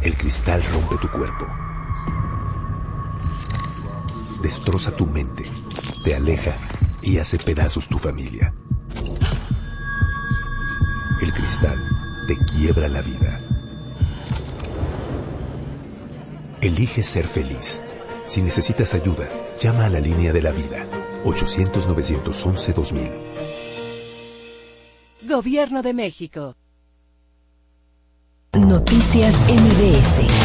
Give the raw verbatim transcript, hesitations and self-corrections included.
El cristal rompe tu cuerpo. Destroza tu mente, te aleja y hace pedazos tu familia. El cristal te quiebra la vida. Elige ser feliz. Si necesitas ayuda, llama a la línea de la vida. ochocientos, novecientos once, dos mil. Gobierno de México. Noticias M B S.